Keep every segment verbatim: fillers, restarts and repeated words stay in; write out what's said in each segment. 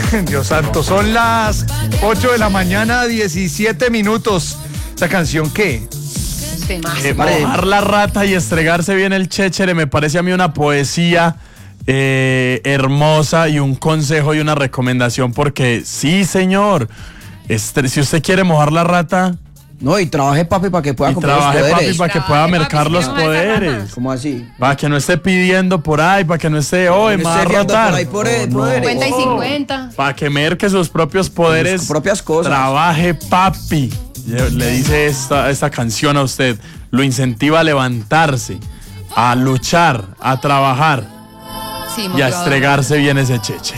Dios santo, son las ocho de la mañana, diecisiete minutos. ¿Esa canción qué? Eh, mojar la rata y estregarse bien el chéchere me parece a mí una poesía eh, hermosa y un consejo y una recomendación, porque sí, señor, este, si usted quiere mojar la rata... No, y trabaje, papi, para que pueda y comprar los trabaje, poderes. papi, para que pueda Trabaje, mercar papi, los si no, esa poderes. ¿Cómo así? Para que no esté pidiendo por ahí, para que no esté, oh, me No va a esté riendo rotar. por ahí por el- Oh, no. poderes. cincuenta y cincuenta. Para que merque sus propios poderes. Sus propias cosas. Trabaje, papi. Le dice esta, esta canción a usted. Lo incentiva a levantarse, a luchar, a trabajar Sí, y a motivador. estregarse bien ese cheche.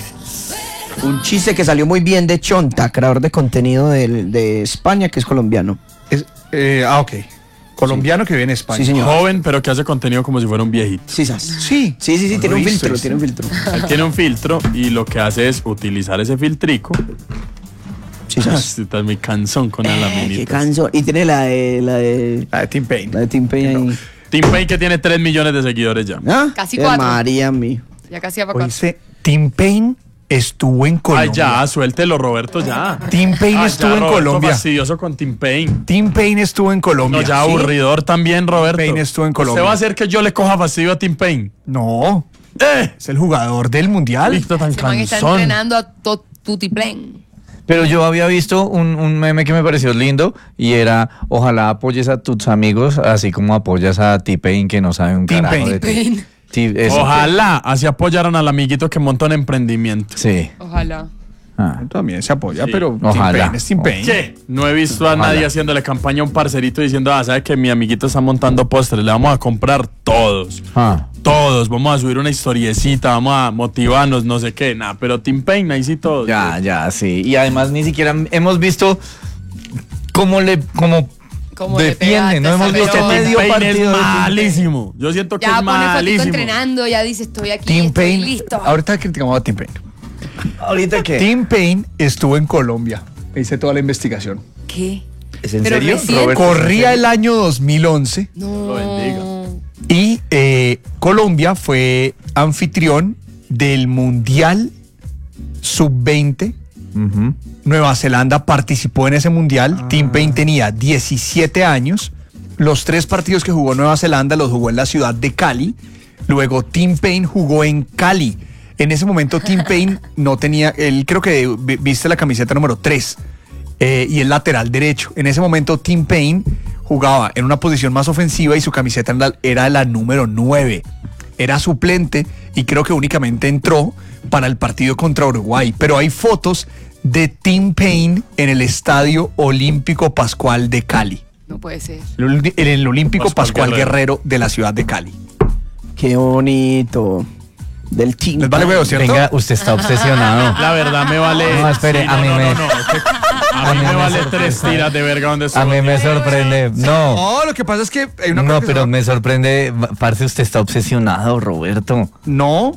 Un chiste que salió muy bien de Chonta, creador de contenido del- de España, que es colombiano. Es, eh, ah, ok. Colombiano que vive en España. Sí, señor. Joven, pero que hace contenido como si fuera un viejito. Sí, sas. Sí. Sí, sí, sí, No tiene lo un he visto filtro, ese. tiene un filtro. Él tiene un filtro y lo que hace es utilizar ese filtrico. Sí, sas. Estás muy cansón con la Qué laminita. canso. Y tiene la de, la de, La de Tim Payne. la de Tim Payne ahí. Tim Payne, que tiene tres millones de seguidores ya. ¿Ah? Casi Qué cuatro. María mía. Ya casi va para cuatro. Oíste, Tim Payne estuvo en Ay, Colombia. ya, suéltelo, Roberto, ya. Tim Payne Ah, estuvo ya, en Roberto, Colombia. fastidioso con Tim Payne. Tim Payne estuvo en Colombia. No, ya ¿Sí? aburridor también, Roberto. Payne estuvo en Colombia. ¿Usted va a hacer que yo le coja fastidio a Tim Payne? No, ¡Eh! es el jugador del mundial. Víctor tan Ese man está cansón. entrenando a to- Tutiplén. Pero yo había visto un, un meme que me pareció lindo y era: ojalá apoyes a tus amigos así como apoyas a T-Pain, que no sabe un Tim carajo Payne. de ti. T-Pain. Ti- eso. Ojalá así apoyaran al amiguito que montó en emprendimiento. Sí. Ojalá. Ah. También se apoya, Sí. pero Ojalá. Tim Payne es Tim Payne. ¿Qué? No he visto a Ojalá. nadie haciéndole campaña a un parcerito diciendo, ah, sabe que mi amiguito está montando postres, le vamos a comprar todos. Ah. Todos, vamos a subir una historiecita, vamos a motivarnos, no sé qué, nada, pero Tim Payne, ahí sí todos. Ya, ya, sí. Y además ni siquiera hemos visto cómo le, cómo Cómo le defiende, pegaste no a hemos esa visto pelota. Tim medio Payne partido es de Tim Payne. malísimo. Yo siento que Ya es pone fotito malísimo. entrenando, ya dice, estoy aquí, Tim estoy Payne. listo. Ahorita criticamos a Tim Payne. ¿Ahorita qué? Tim Payne estuvo en Colombia. Hice toda la investigación. ¿Qué? ¿Es en Pero serio? recién- Roberto? Corría el año dos mil once No. Lo bendiga. y eh, Colombia fue anfitrión del Mundial sub veinte. Ujú. Nueva Zelanda participó en ese mundial. Tim Payne tenía diecisiete años. Los tres partidos que jugó Nueva Zelanda los jugó en la ciudad de Cali. Luego Tim Payne jugó en Cali. En ese momento Tim Payne no tenía, él creo que vi- viste la camiseta número tres eh, y el lateral derecho. En ese momento Tim Payne jugaba en una posición más ofensiva y su camiseta era- era la número nueve. Era suplente y creo que únicamente entró para el partido contra Uruguay. Pero hay fotos de Tim Payne en el Estadio Olímpico Pascual de Cali. No puede ser. El, en el Olímpico Pascual Pascual, Guerrero. Guerrero. de la ciudad de Cali. Qué bonito. Del Tim Les vale Payne. huevo, ¿cierto? Venga, usted está obsesionado. La verdad me vale. No, espere, a mí no, me- no, no, es que a mí me vale tres tiras de verga donde A mí me sorprende. No. No, lo que pasa es que hay una No, cosa que se pero llama- me sorprende. Parce, usted está obsesionado, Roberto. No,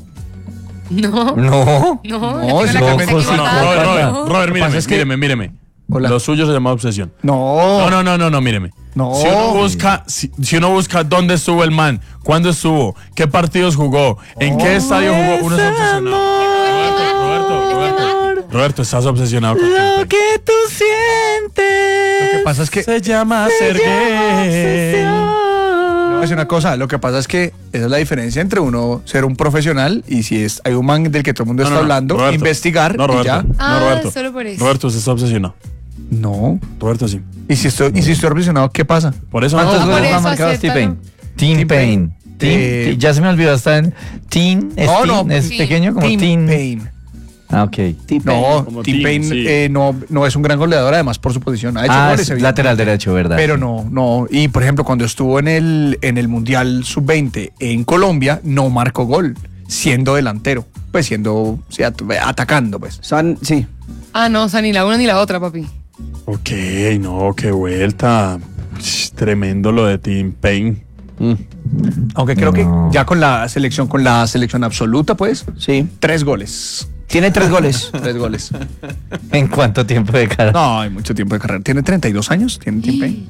No. No. No, No, ya sí, tengo la no, cabeza pues, No, no, equivocada. Robert, Robert, No. Robert, Lo que míreme, pasa es que- míreme, míreme. Hola. Lo suyo se llama obsesión. no, No, no, no, no, no, míreme. No. Si uno busca, si, si uno busca dónde estuvo el man, cuándo estuvo, qué partidos jugó, en qué estadio jugó, uno es obsesionado. Roberto, Roberto, Roberto, Roberto, estás obsesionado con Tim Payne. que tú sientes. Lo que pasa es que Se llama ser gay. no, es una cosa, lo que pasa es que esa es la diferencia entre uno ser un profesional y si es hay un man del que todo el mundo No, está no, no, hablando, Roberto. investigar No, y Roberto. ya. Ah, no, Roberto. solo por eso. Roberto, usted está obsesionado. No. Roberto, sí. Y si estoy y si estoy obsesionado, ¿qué pasa? Por eso ¿Cuántos Ah, no. por goles eso, ha marcado Steve acéptalo. Payne? Tim Tim Payne. Payne. Tim- Eh, ti- ya se me olvidó, está en Teen. ¿Es, No, teen? no, ¿Es sí. pequeño como Tim Teen? Payne. Ah, ok. Tim Payne. No, Como Tim Tim, Payne sí. eh, no, no es un gran goleador, además por su posición. Ha hecho Ah, goles, es evidentemente. lateral derecho, ¿verdad? Pero no, no. Y por ejemplo, cuando estuvo en el, en el Mundial sub veinte en Colombia, no marcó gol, siendo delantero. Pues siendo, o sea, at- atacando, pues. San, sí. Ah, no, o sea, ni la una ni la otra, papi. Ok, no, qué vuelta. Sh, Tremendo lo de Tim Payne. Mm. Aunque creo No. que ya con la selección, con la selección absoluta, pues, Sí. tres goles. Tiene tres goles. Tres goles. ¿En cuánto tiempo de cara? No, hay mucho tiempo de carrera. Tiene treinta y dos años, tiene Tim Payne.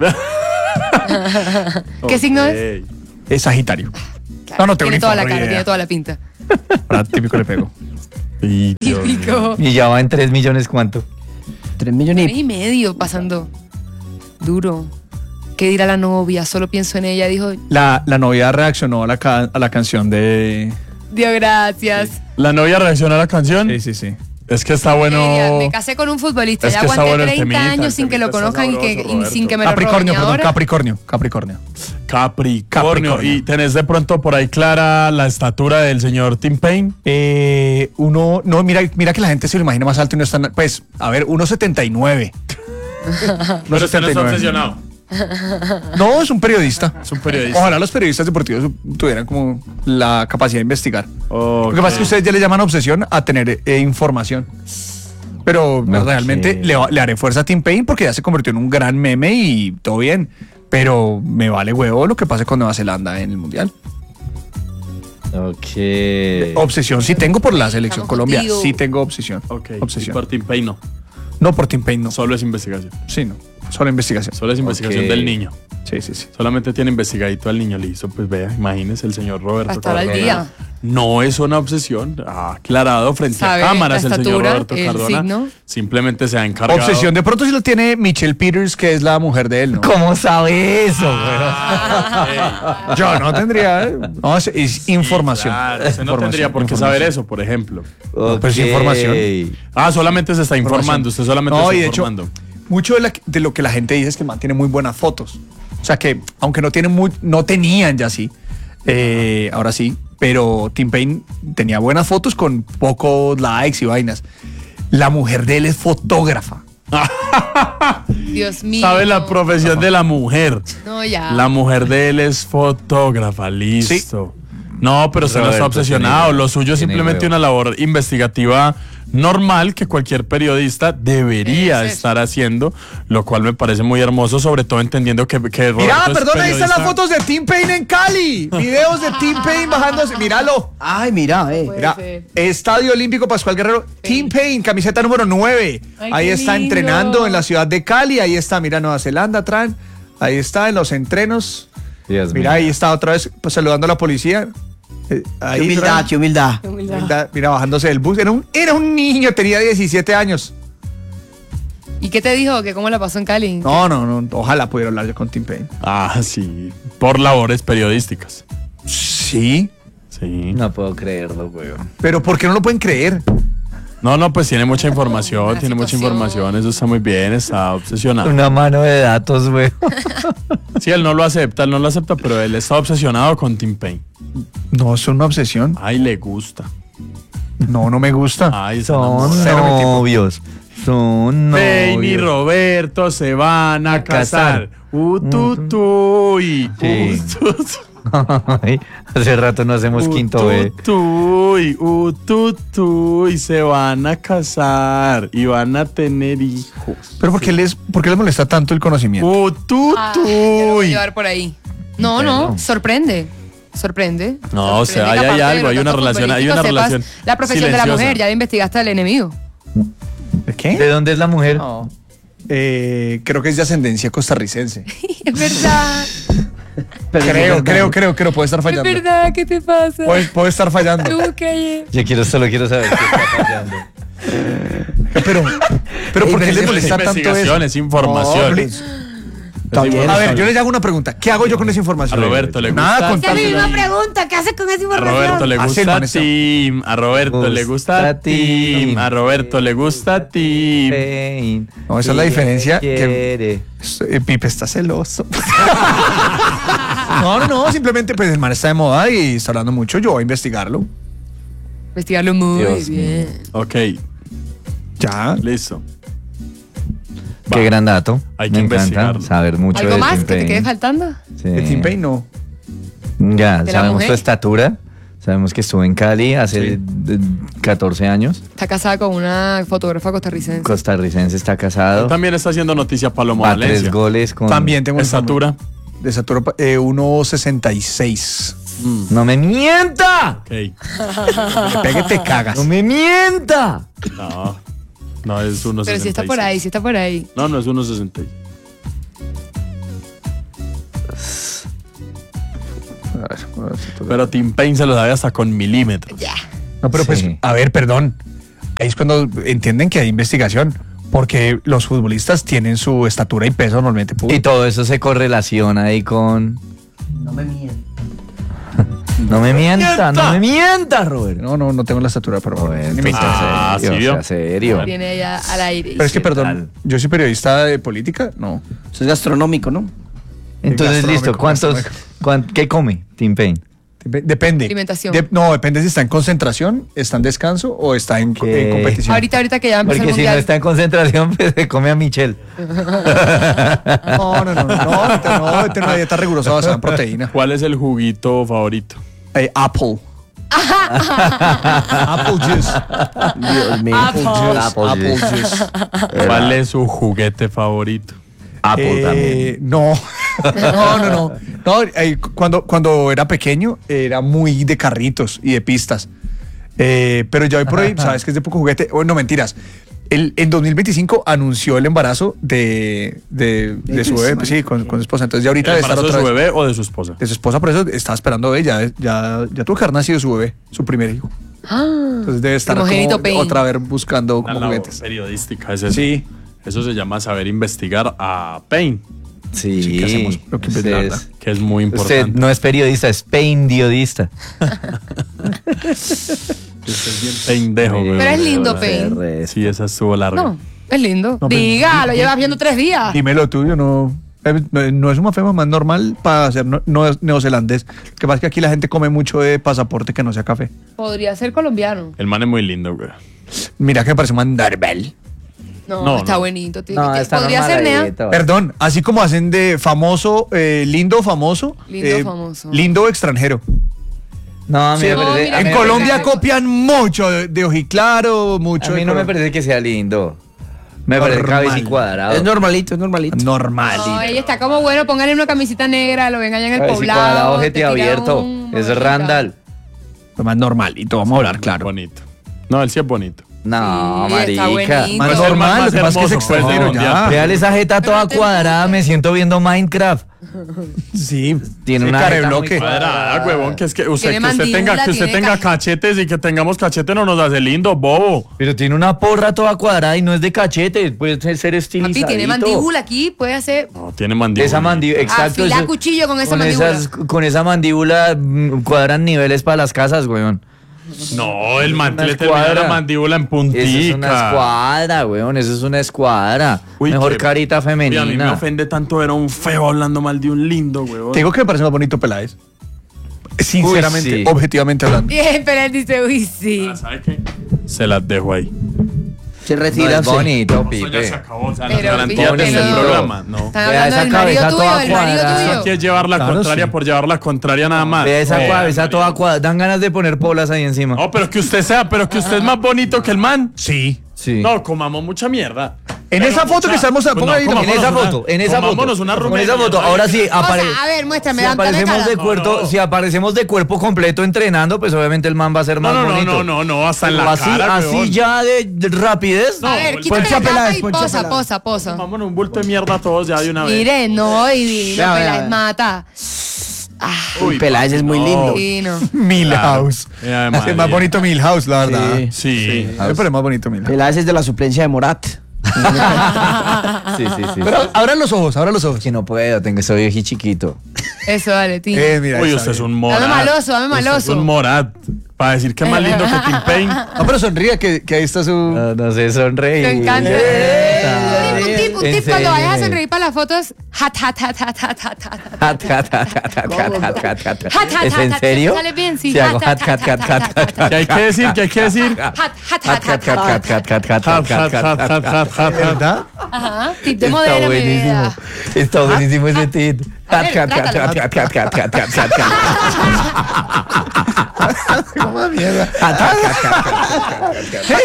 ¿Qué signo es? Ok. Es Sagitario. Claro, No, no tengo tiene ni toda la forra cara, idea. tiene toda la pinta. Para típico le pego. Y, Dios mío. Típico. Y ya va en tres millones, ¿cuánto? Tres millones Y medio pasando. Duro. ¿Qué dirá la novia? Solo pienso en ella. Dijo, La, la novia reaccionó a la, ca- a la canción de... Dios gracias. ¿La novia reacciona a la canción? Sí, sí, sí. Es que está bueno. Ella, me casé con un futbolista. Es Ya que está aguanté bueno el treinta temita, años el sin que lo temita está conozcan y, que, sabroso, y sin que me lo Capricornio, roben. perdón, Ahora, Capricornio, Capricornio. Capricornio. Capricornio. ¿Y tenés de pronto por ahí clara la estatura del señor Tim Payne? Eh, uno, no, mira, mira que la gente se lo imagina más alto y no está, pues, a ver, uno setenta y nueve. Pero usted no está obsesionado. No, es un periodista. Es un periodista. Ojalá los periodistas deportivos tuvieran como la capacidad de investigar. Lo que pasa es que Ok. ustedes ya le llaman obsesión a tener eh, información. Pero Ok. realmente le, le haré fuerza a Tim Payne porque ya se convirtió en un gran meme y todo bien. Pero me vale huevo lo que pase con Nueva Zelanda en el Mundial. Ok. Obsesión sí tengo por la selección Estamos Colombia. contigo. Sí tengo obsesión. Ok. Y Obsesión. por Tim Payne no. No por Tim Payne, no. Solo es investigación. Sí, no. Solo investigación. Solo es investigación Ok. del niño. Sí, sí, sí. Solamente tiene investigadito al niño listo. Pues vea, imagínese el señor Roberto. Para estar al Cardona. día. No es una obsesión. Ha aclarado frente Sabe a cámaras la el señor estatura, Roberto el Cardona. signo. Simplemente se ha encargado. Obsesión de pronto sí lo tiene Michelle Peters, que es la mujer de él, ¿no? ¿Cómo sabe eso, Ah, güey? Yo no tendría. No, es, es información. Claro, usted no Información, tendría por qué información. saber eso, por ejemplo. No, pues, información. Ah, solamente se está informando. Usted solamente No, está y de hecho, informando. mucho de, la- de lo que la gente dice es que mantiene muy buenas fotos. O sea que, aunque no tienen muy, no tenían ya sí, eh, ahora sí, pero Tim Payne tenía buenas fotos con pocos likes y vainas. La mujer de él es fotógrafa. Dios mío. ¿Sabe la profesión de la mujer? No, ya. La mujer de él es fotógrafa, listo. No, pero usted no está Roberto, obsesionado. tiene- Lo suyo es tiene simplemente huevo. una labor investigativa normal que cualquier periodista debería Debe ser. estar haciendo, lo cual me parece muy hermoso, sobre todo entendiendo que, que Mira, Roberto es perdón, ahí están las periodista. fotos de Tim Payne en Cali. Videos de Tim Payne bajándose. Míralo. Ay, mira, eh. Puede Mira, ser. Estadio Olímpico Pascual Guerrero, Tim Payne, camiseta número nueve. Ay, Ahí qué está lindo. entrenando en la ciudad de Cali. Ahí está, mira, Nueva Zelanda, atrás. Ahí está en los entrenos. Dios Mira, mío. ahí está otra vez pues, saludando a la policía. Eh, ahí, Qué humildad, Fran. qué humildad. Qué humildad. Mira, mira, bajándose del bus. Era un, era un niño, tenía diecisiete años. ¿Y qué te dijo? ¿Que cómo la pasó en Cali? No, no, no. Ojalá pudiera hablar yo con Tim Payne. Ah, sí. Por labores periodísticas. Sí, Sí. No puedo creerlo, güey. pero ¿por qué no lo pueden creer? No, no, pues tiene mucha información, La tiene mucha situación. información, eso está muy bien, está obsesionado. Una mano de datos, güey. Sí, él no lo acepta, él no lo acepta, pero él está obsesionado con Tim Payne. No, es una obsesión. Ay, le gusta. No, no me gusta. Ay, está Son enamorado. Cero mi tipo. novios. Son Payne y novios. Roberto se van a A casar. casar. Uh, tu, tu, y, Sí. uh, tu, tu. Ay, hace rato no hacemos quinto B. Ututuy, ututuy, se van a casar y van a tener hijos. Pero ¿por qué les, por qué les molesta tanto el conocimiento? Ah, ya lo voy a Ututuy. llevar por ahí. No, Bueno. no, sorprende. Sorprende. No, o sea, Sorprende ahí que hay aparte algo, de hay los una datos relación, hay una futbolísticos sepas relación La profesión de la silenciosa. mujer, ya investigaste al enemigo. ¿De qué? ¿De dónde es la mujer? No. Eh, creo que es de ascendencia costarricense. Es verdad, Pero creo, es verdad. creo, creo, creo, puede estar es fallando. verdad, ¿qué te pasa? Puede, puede estar fallando. Tú que ayer. Yo quiero, solo quiero saber qué está fallando. Pero, pero ¿por qué Ey, les pero molesta tanto investigación, eso? es información. No, Es Está bien, a información. ver, yo les hago una pregunta. ¿Qué hago yo con esa información? A Roberto le gusta. Nada, Es Es la contárselo. misma pregunta, ¿qué haces con esa A información? Roberto le Así el gusta man está. Tim, a Roberto le gusta Gusta Tim, Tim. a Roberto le gusta Tim. Payne. No, esa es la diferencia que- Quiere. Eh, Pipe está celoso. No, no, no, simplemente pues el man está de moda y está hablando mucho. Yo voy a investigarlo. Investigarlo muy Dios bien. Ok, Ya. listo. Qué Va. gran dato. Hay Me que encanta investigarlo. saber mucho ¿Algo de más Tim que te Payne. quede faltando? Sí. De Tim Payne no. Ya, ¿De la sabemos mujer? su estatura. Sabemos que estuvo en Cali hace de- catorce años. Está casada con una fotógrafa costarricense. Costarricense, está casado. También está haciendo noticia Palomo Va tres Valencia. goles con... También tengo Estatura. De estatura eh, uno sesenta y seis. Mm, ¡No me mienta! ok. Le pegue te cagas. ¡No me mienta! No, no es uno sesenta y seis. Pero si está por ahí, si está por ahí. No, no es uno sesenta y seis. Pero Tim Payne se lo sabe hasta con milímetros. Ya. No, pero pues, Sí. a ver, perdón. Ahí es cuando entienden que hay investigación, porque los futbolistas tienen su estatura y peso normalmente. Y todo eso se correlaciona ahí con... No me mientas. No me mienta, no me mientas, Robert. No, no, no tengo la estatura, pero Bueno, ni me entonces, interesa. Ah, serio, ¿sí vio? sea serio. Viene allá al aire. Pero es que, ¿qué perdón, tal? yo soy periodista de política, no. Eso es gastronómico, ¿no? Entonces, Gastronómico, listo, ¿cuántos, gastronómico. cuán- ¿qué come Tim Payne? Dep- Depende. Alimentación. De- no, depende si está en concentración, está en descanso o está en, ¿Qué? en competición. Ahorita, ahorita que ya empezó Porque el si no mundial. está en concentración, pues se come a Michelle. No, no, no, no, no, este no, este no, una dieta rigurosa basada en proteína. ¿Cuál es el juguito favorito? Eh, Apple. Apple juice. Dios mío. Apple. Apple Apple juice. juice. ¿Cuál es su juguete favorito? Apple Eh, también. No, no, no, no. no eh, cuando, cuando era pequeño era muy de carritos y de pistas. Eh, pero ya hoy por hoy, sabes que es de poco juguete. Oh, no, mentiras. El, en dos mil veinticinco anunció el embarazo de, de, de su bebé, pues sí, con, con su esposa. Entonces ya ahorita ¿El debe estar embarazo de otra su vez. bebé o de su esposa? De su esposa, por eso estaba esperando bebé. Ya, ya, ya tuvo que haber nacido su bebé, su primer hijo. Entonces debe estar como Primogénito Payne. otra vez buscando Una como labor juguetes. periodística es eso. Sí. Eso se llama saber investigar a Payne, Sí, sí, ¿qué hacemos? Lo que usted, es la es- verdad. que es muy usted importante. no es periodista, es peindiodista. Usted es bien pendejo, güey. Pero es lindo, No, Payne. re- Sí, esa estuvo larga. No, es lindo. No, pero- Diga, lo llevas viendo tres días. Dímelo tuyo, no. eh, No, no es una fema más normal para ser no, no es neozelandés. Lo que pasa es que aquí la gente come mucho de pasaporte que no sea café. Podría ser colombiano. El man es muy lindo, güey. Mira que me parece un mandarvel. No, No, está no. bonito. tío. No, está Podría ser Nea. normalito. Perdón, así como hacen de famoso, eh, lindo famoso. Lindo eh, famoso. Lindo extranjero. No, a mí Sí, me no, parece... mira a En mí me Colombia parece- copian mucho de, de ojiclaro, A mucho mí de no me color- parece que sea lindo. Me parece Normal. cabeza y cuadrado. Es normalito, es normalito. normal. No, ella está como bueno, póngale una camisita negra, lo ven allá en el Cabeza y poblado. cuadrado, te ojete tira abierto. un Es mamacita. Randall. Lo más normalito, vamos a hablar claro. Bonito. No, él sí es bonito. No, Sí, está marica. buenito. Más Puede ser normal, más lo que pasa es que es hermoso, puede ser extranjero mundial. ya. Veale esa jeta Pero toda no te cuadrada, emputes. me siento viendo Minecraft. Sí, Tiene sí, una cara de jeta muy bloque. Cuadrada, huevón, que es que usted, Tiene que usted tenga, mandíbula, que usted tiene tenga ca- cachetes y que tengamos cachete no nos hace lindo, bobo. Pero tiene una porra toda cuadrada y no es de cachete, puede ser Papi, estilizadito. tiene mandíbula aquí, puede hacer. No, tiene mandíbula. Esa mandíbula, exacto. Afilar eso- cuchillo con esa con mandíbula. esas- con esa mandíbula mm, cuadran niveles para las casas, weón. No, el man Una le termina escuadra. la mandíbula en puntica. Eso es una escuadra, weón, eso es una escuadra. Uy, Mejor qué- carita Uy, a mí me femenina. ofende tanto ver a un feo hablando mal de un lindo, huevón. Te digo que me parece más bonito Peláez. Sinceramente, Uy, sí. objetivamente hablando. Bien, pero él dice, uy, sí. Ah, ¿sabe qué? Se las dejo ahí. Se No retira. es sí. bonito, Eso ya Pipe. se acabó. O sea, Pero, las garantías Pipe, de este no. programa, no. Están Vea hablando esa del marido cabeza tuyo, toda del marido cuadrada. Eso tuyo. aquí es llevar la Claro, contraria sí. por llevar la contraria nada más. Vea esa Eh, cabeza toda cuadrada. Dan ganas de poner polas ahí encima. No, pero que usted sea, pero que usted es más bonito que el man. Sí. Sí. No, comamos mucha mierda. En Pero esa foto mucha- que estamos a- Pues ponga no, ahí, comámonos En esa una- foto, en esa foto. comámonos una Con rumena esa foto. mierda. Ahora sí, O apare- sea, a ver, muéstrame, si dame aparecemos cara. de cuerpo, No, no. si aparecemos de cuerpo completo entrenando, pues obviamente el man va a ser No, más no, no, bonito. no, no, no, hasta en Pero la así, cara, así weón. ya de, de rapidez. A ver, pues, quítate poncha la capa Peláez, y poncha posa, Peláez. posa, posa. Vámonos un bulto de mierda todos ya de una vez. Mire, no, divino, Vea, vea, Peláez vea. mata. Ah, Uy, Peláez es muy no. lindo. divino. Milhouse. Eh, además, Es más eh. bonito Milhouse, la verdad. Sí. Sí. Me parece más bonito Milhouse. Peláez es de la suplencia de Morat. Sí, sí, sí. Pero abran los ojos, abran los ojos. que no puedo, tengo, soy oji chiquito. Eso, dale, Tim. Eh, mira, Uy, está usted es bien. un morat. Dame maloso, dame Usted es maloso. un morat. Para decir que es más lindo que Tim Payne. No, pero sonríe, que, que ahí está su... No, no sé sonreír. Me encanta. Eh, Un tip, un tip, un en tip cuando vayas a serio. sonreír para las fotos. Hat, hat, hat, hat, hat, hat, hat. Hat, hat, hat, hat, hat, hat, hat, hat, hat. Hat, hat, ¿Es hat, en hat, serio? sale bien, sí. Si hago Hat, hat, hat, hat, hat, hat, hat, hat. ¿Qué hay que decir? ¿Qué hay que decir? Hat, hat, Hat, hat, hat, hat, hat, hat. hat, hat, hat, hat, Hat, hat, hat, hat, hat, hat, hat, hat. ¿Verdad? Ajá, tip de Está modelo, mi buenísimo. vida. Está buenísimo ese tit. A Hat, ver, hat, hat, trátalo. hat, hat, hat, hat, hat, hat, hat, hat. ¿Cómo mierda? Hat, hat, hat, hat, hat, hat,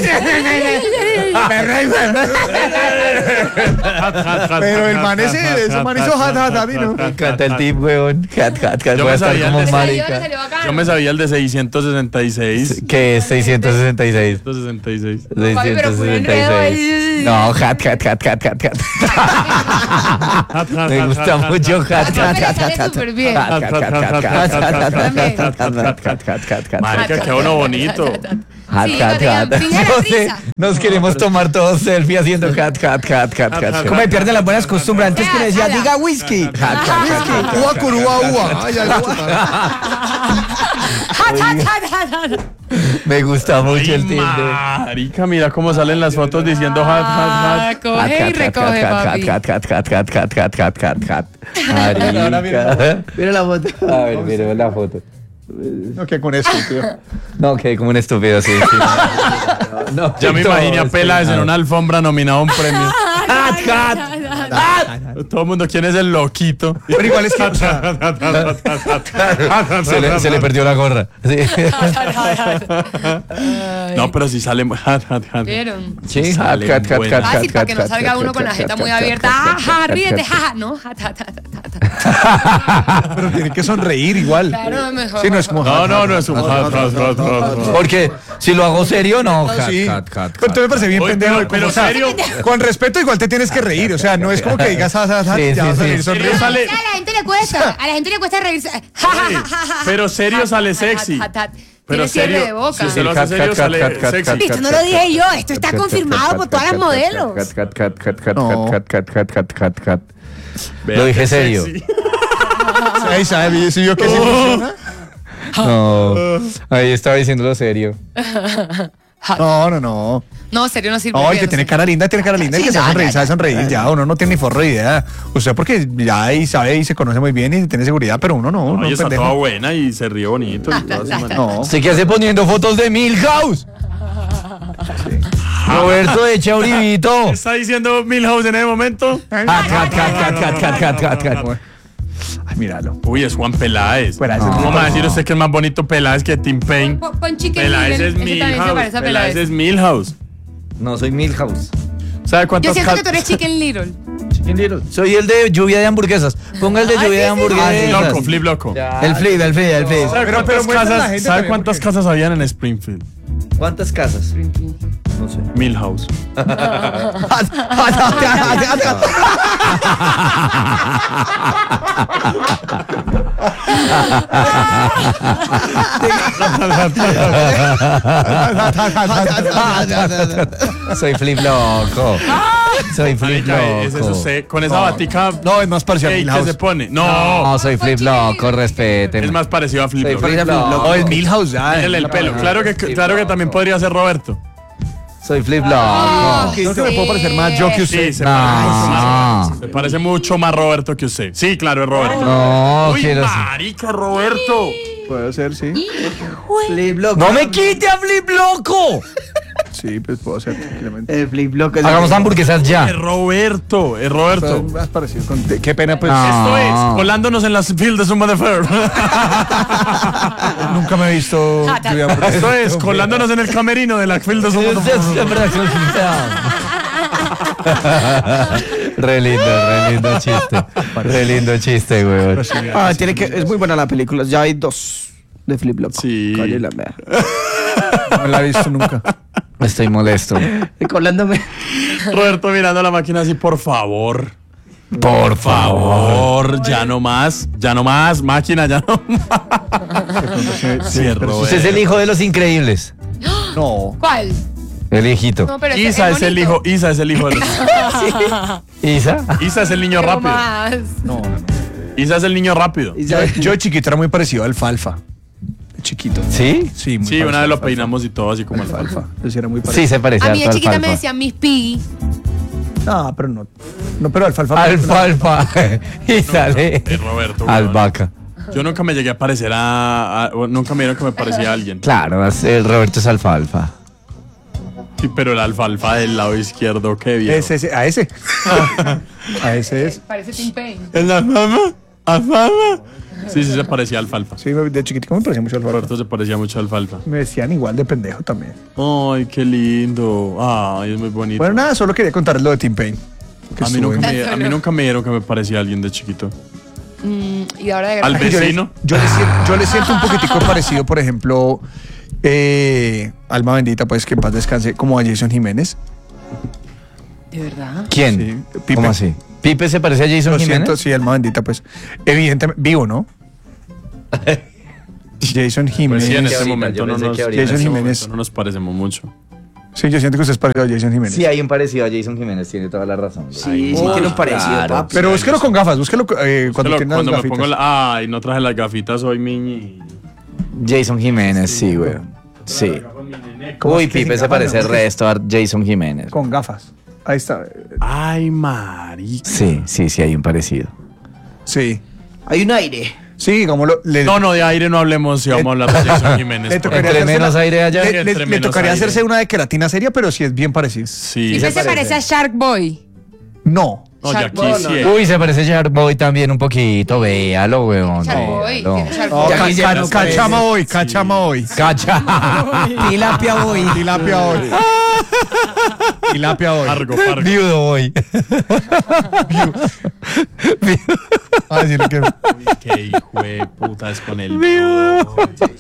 hat, hat. Pero el man ese, ese man hizo hat, hat, hat, y no. Me encanta el tip, weón. Hat, hat, hat. Yo Voy a me estar sabía como el de- Le salió, le marica. salió bacano. Yo me sabía el de seiscientos sesenta y seis. ¿Qué es seiscientos sesenta y seis? seiscientos sesenta y seis. Papi, pero fue un enredo ahí. No, hat, hat, hat, hat, hat, hat. Hat, hat, Me hat, gusta hat, mucho hat, hat, A hat, Pepe le hat, sale hat, hat. súper bien. Hat, hat, hat, hat, hat, hat, hat, hat, hat, hat, hat, hat, hat, hat, hat, hat. Marica, qué uno bonito. Hat, Sí, hat, cuando hat. digan, "Finge la No sé, risa". nos queremos tomar todos selfie haciendo hat, hat, hat, hat, hat. Como me pierden las buenas costumbres. Antes que le decía, diga whisky. Hat, hat, hat, hat, hat. Uva curúa, uva. Ay, ay, ay. Hat, hat, hat, hat, hat. Me gusta mucho el Ay, timbre. marica, mira cómo salen las fotos diciendo hat, hat, Ah, hat. coge y recoge, papi. Hat, hat, hat, hat, hat, hat, hat, hat, hat. Marica. Mira la foto. A ver, miremos la foto. No, que con esto, tío. No, que como un estúpido, sí. sí. No, Ya me todo imaginé a es Peláez en peinado. una alfombra nominado a un premio. Hat, hat. Todo el mundo, ¿quién es el loquito? Pero igual es que, o sea, Se le, se le perdió la gorra. Sí, No, pero si sale hat, hat, hat. ¿Vieron? sí. Hat, Salen hat, hat, buenas. hat, Fácil, hat, para que no hat, salga hat, uno hat, con la hat, jeta hat, muy hat, abierta. hat, hat, Ajá, hat, ríete, hat, jaja. No, hat, hat, hat, hat, hat. pero tiene que sonreír igual. Claro, mejor. Sí, no es como. No, no, no es un hat, hat, hat, hat. Porque si lo hago serio, no. Hat, Sí. hat, hat, Pero entonces me parece bien Oye, pendejo. pero- y como, pero o sea, serio. Con respeto, igual te tienes que reír. O sea, no es como que digas, ah, ah, ah, Sí, ya sí, vas a sí. reír, sonríe. Serio sale, A la gente le cuesta, a la gente le cuesta reírse. Ja, ja, ja, ja, ja. pero serio Hat, sale hat, sexy. hat, hat. Pero Tiene cierre serio, de boca. si usted lo hace Hat, serio, hat, sale hat, hat, sexy. hat, Esto no lo dije yo, esto está confirmado por todas las modelos. Hat, hat, hat, hat, hat, No. hat, hat, hat, hat, hat, hat. Vea Lo dije qué serio. sexy. Ahí sabe, si vio que sí funciona. No, ahí estaba diciéndolo serio. No, no, no. No, serio no sirve. No, el bien, que no tiene sirve. cara linda, tiene cara linda. El que sabe sonreír, sabe sonreír. Ya, uno no tiene ni forro de idea. Usted porque ya ahí sabe y se conoce muy bien y tiene seguridad, pero uno no. Uno Oye, está pendejo. toda buena y se ríe bonito. y toda esa manera. No. ¿Usted qué hace poniendo fotos de Milhouse? Roberto de Chauribito. ¿Qué está diciendo Milhouse en ese momento? Hat, hat, hat, hat, hat, hat, hat, hat, hat. Ay, míralo. Uy, es Juan Peláez. Fuera, ese ¿Cómo tipo me va a no. decir usted que es más bonito Peláez que Tim Payne? Pon- pon Chicken Peláez Little, es ese también se Milhouse. parece a Peláez Peláez. es Milhouse. No, soy Milhouse. ¿Sabe Yo cuántas siento que tú cat- eres Chicken Little. Soy el de lluvia de hamburguesas. Ponga el de Ay, lluvia de sí, sí, sí. hamburguesas. Loco, flip loco. El flip, el flip, el flip. ¿Sabe Pero- pero cuántas, muestra a la casas, gente ¿sabe también, cuántas porque- casas habían en Springfield? ¿Cuántas casas? No sé. Milhouse. Soy flip loco. Soy flip Marica, es eso loco. usted, con esa batica No, es más parecido a ey, que Milhouse. se pone. No, No, soy flip loco, respéteme. es más parecido a flip Soy loco. flip loco. Oh, es Milhouse, ya. Mírele el pelo. Claro que, claro que también podría ser Roberto. Soy flip loco. No, que me puedo parecer más yo que usted. Sí, se No. parece mucho más. Se parece mucho más Roberto que usted. Sí, claro, es Roberto. No, Uy, quiero. marica, Roberto. Puede ser, sí. Flip loco. ¡No me quite a flip loco! Sí, pues puedo ser tranquilamente. El flip loco. es- Hagamos hamburguesas Es ya. Roberto, es Pero Roberto. más parecido con. Qué pena, pues. No. Esto es, colándonos en las field de Zumba de Fair. Nunca me he visto. lluvia de hamburguesas. Esto es, colándonos en el camerino de la field de Zumba de Fair. Re lindo, re lindo chiste. Re lindo chiste, güey. Ah, tiene que, es muy buena la película. Ya hay dos de Flip Loco. Sí. Calle la mea. No la he visto nunca. Estoy molesto. Recordándome. Roberto mirando a la máquina así, por favor. Por Por favor, ya no más, ya no más, máquina, ya no más. Sí, Roberto. Usted es el hijo de los increíbles. No. ¿Cuál? El hijito. No, pero ese Isa es el bonito. hijo, Isa es el hijo de los... ¿Isa? Isa es el niño Pero rápido. más. No, no, no. Isa es el niño rápido. Yo, yo de chiquito era muy parecido al Alfalfa. De chiquito. ¿Sí? Sí, muy Sí, parecido una vez al lo Alfalfa. peinamos y todo así como el Alfalfa. Yo sí era muy parecido. Sí, se parece A mí de harto al chiquita me Alfalfa. decían Miss Piggy. No, pero no. No, pero Alfalfa. Alfalfa. Y sale Es Roberto. weón. albahaca. Yo nunca me llegué a parecer a, a- o nunca me vieron que me parecía a alguien. Claro, es- el Roberto es alfalfa. Sí, pero el alfalfa del lado izquierdo, qué bien. Ese, ese, a ese. A ese es. Parece Tim Payne. ¿El alfalfa? ¿Alfalfa? Sí, sí se parecía a alfalfa. Sí, de chiquitico me parecía mucho Alfalfa. Roberto se parecía mucho a alfalfa. Me decían igual de pendejo también. Ay, qué lindo. Ay, es muy bonito. Bueno, nada, solo quería contarles lo de Tim Payne. que a, mí estuvo nunca en- me, a mí nunca me dieron que me parecía a alguien de chiquito. Mm, y ahora de Al grande. Yo le, vecino. yo, le siento, yo le siento un poquitico parecido, por ejemplo, eh, alma bendita, pues que en paz descanse, como a Jason Jiménez. ¿De verdad? ¿Quién? Sí, Pipe. ¿Cómo así? ¿Pipe se parece a Jason Lo Jiménez? siento, sí, alma bendita, pues. Evidentemente, vivo, ¿no? Jason Jiménez. Pues sí, en Ahorita, este momento yo no pensé nos, que ahorita. en este Jason momento Jiménez. no nos parecemos mucho. Sí, yo siento que usted es parecido a Jason Jiménez. Sí, hay un parecido a Jason Jiménez, tiene toda la razón. Sí, Ay, sí man. tiene un parecido, Claro. papi. Pero búsquelo con gafas, búsquelo eh, cuando Cuando, tiene las cuando me gafitas. pongo la... Ay, no traje las gafitas hoy, miñi. Jason Jiménez, sí, güey. Sí. ¿Cómo Uy, es que Pipe sin se gafas, parece no? resto a Jason Jiménez. Con gafas. Ahí está. Ay, marica. Sí, sí, sí, hay un parecido. Sí. Hay un aire. Sí, como lo... Le, No, no, de aire no hablemos si vamos a hablar de Jason Jiménez. le tocaría Entre hacerse menos la- aire allá. Le, le- Entre le menos tocaría aire. hacerse una de queratina seria, pero sí es bien parecido. Sí. ¿Y se qué se parece. parece a Shark Boy? No. No, ya Shark aquí Boy, sí. no, es. Uy, se parece a Shark Boy también un poquito, véalo, weón. Shark Boy, véalo. tiene Shark No, Boy. Ya ca- quisieras ca- parecer. cachama hoy, cachama hoy. Cacha. Tilapia boy. Tilapia hoy. Tilapia hoy. Fargo, Fargo. Viudo boy. A decirle que... Qué hijo de puta es con el viudo.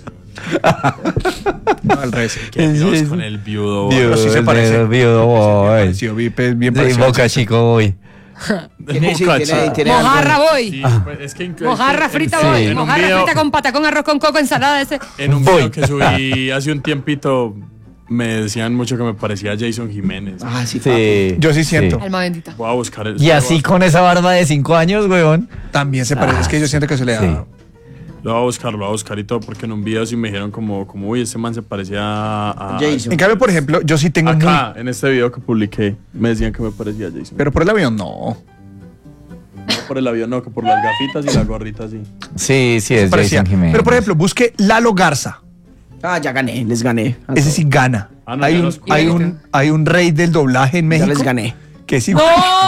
No, al revés. Qué Dios con el viudo. Viudo, sí se parece. Viudo boy. Sí, vi, pues, bien De parecido. Boca Chico boy. Tiene, sí, Mocacha. tiene, tiene Mojarra algo. Boy. Sí, pues, es que en- Mojarra en- frita sí. Boy. en un Mojarra video- frita con patacón, arroz con coco, ensalada. Ese. En un Voy. video que subí hace un tiempito me decían mucho que me parecía Jason Jiménez. Ah, sí, papi. Sí. Yo sí siento. Alma bendita. Voy a buscar el. Y así con esa barba de cinco años, weón. También se parece. Es que yo siento que se le da... Sí. Lo voy a buscar, lo voy a buscar y todo, porque en un video sí me dijeron como, como uy, este man se parecía a... a- Jason. En cambio, por ejemplo, yo sí tengo muy... Acá, en este video que publiqué, me decían que me parecía a Jason. Pero por el avión, no. No por el avión, no, que por las gafitas y la gorrita, sí. Sí, sí, es Parecía. Jason Jiménez. Pero por ejemplo, busque Lalo Garza. Ah, ya gané, les gané. Ese sí gana. Ah, no, hay, ya un, los- hay, un, hay un rey del doblaje en Ya México les gané. que es igual.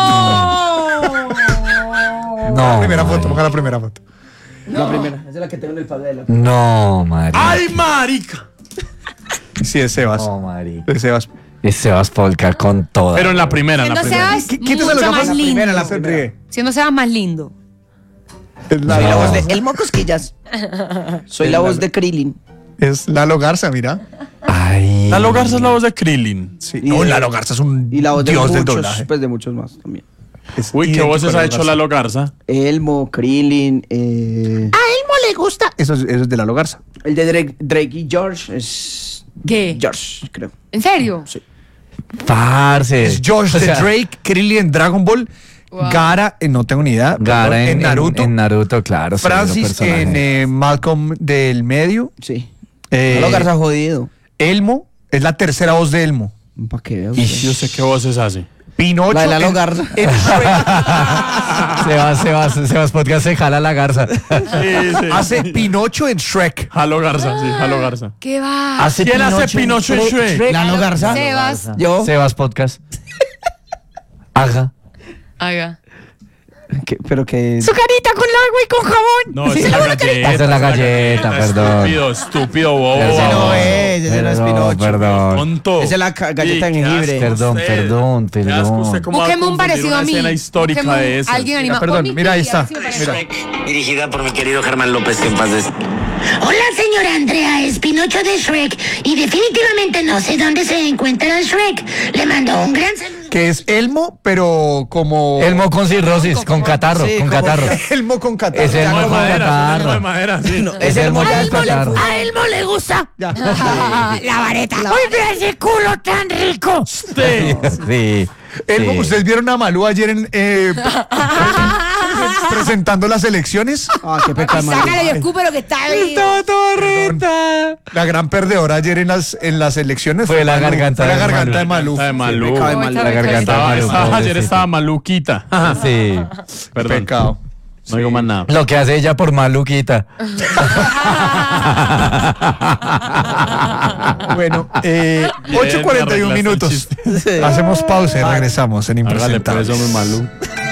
No. La primera foto, ponga la primera foto. La primera, esa es la que tengo en el pad de la... No, marica. ¡Ay, marica! Sí, es Sebas. No, marica. Es Sebas. Es Sebas Polka con toda. Pero en la primera, en la Siendo primera. Sebas Quí- quítese las mucho gafas. más La lindo. primera, la Se ríe. Siendo Sebas más lindo. Es Soy la Lalo, voz de El Mocosquillas. Soy la voz de Krillin. es Lalo Garza, mira. Ay. Lalo Garza es la voz de Krillin. Sí. Y No, de- Lalo Garza es un Y la voz de dios del muchos, doblaje. pues de muchos más también. Es Uy, ¿qué idéntico voces a ha Lalo hecho Garza. Lalo Garza? Elmo, Krillin, eh, Eso es, eso es de Lalo Garza. el de Drake, Drake y George es... ¿Qué? George, creo. ¿En serio? Sí. Parce. Es George O de sea, Drake, Krillin en Dragon Ball, Wow. Gara, eh, no tengo ni idea, Gara perdón, en, en Naruto, En, en Naruto, claro. sí, Francis los personajes. en eh, Malcolm del medio, Sí. eh, Lalo Garza jodido. Elmo, es la tercera voz de Elmo. ¿Para qué veo? Y yo sé qué voces hace. Pinocho. La de Lalo en- Garza. en Shrek. Sebas, Sebas, Sebas Podcast se jala la garza. Sí, sí. Hace Pinocho en Shrek. Halo Garza, sí, Halo Garza. ¿Qué va? Hace ¿Quién hace Pinocho en Shrek? Lalo Garza. Sebas. Yo. Sebas Podcast. Haga. Haga. ¿Qué? Pero que... Su carita con agua y con jabón. No, esa es la galleta. Esa es la galleta, perdón. Estúpido, estúpido, bobo. Ese no es, ese no es Perdón, Pinocho. Perdón. Tonto. Esa es la ca- galleta Sí, de qué jengibre. asco Perdón, usted. perdón, Qué asco perdón. usted cómo va a Búsqueme un confundir parecido una a mí. escena histórica Búsqueme de un- esa. Alguien Mira, animado. perdón, Oh, mi mira, ahí tía, está. sí me parece. Mira. Shrek, dirigida por mi querido Germán López, que en paz des- Hola, señora Andrea, es Pinocho de Shrek y definitivamente no sé dónde se encuentra Shrek. Le mando un gran saludo. Que es Elmo, pero como... Elmo con cirrosis, con catarro, Sí, con como- catarro. Elmo con catarro. Es Elmo Elmo de con madera, es un elmo de catarro. madera, sí. Es Elmo A con Elmo, le, catarro. a Elmo le gusta Ya. la vareta. ¡Uy, mira ese culo tan rico! Sí. Sí. Elmo, sí. ¿ustedes vieron a Malú ayer en, eh, presentando las elecciones? Ah, qué pecado. Sácale y escúpelo que está ahí. La gran perdedora ayer en las, en las elecciones Fue la Malú, garganta fue la de garganta de Malú. Malú. Está de Malú. pecado de Oh, Malú. está La garganta de Estaba- Malú, estaba- ayer pobrecito. estaba maluquita. Sí. Perdón. Pecado. No digo más nada. Lo que hace ella por Maluquita. Bueno, eh, Bien, ocho cuarenta y uno arreglaste el minutos. chiste. Hacemos pausa y regresamos en Hágale Impresentables. pues, hombre, Malú.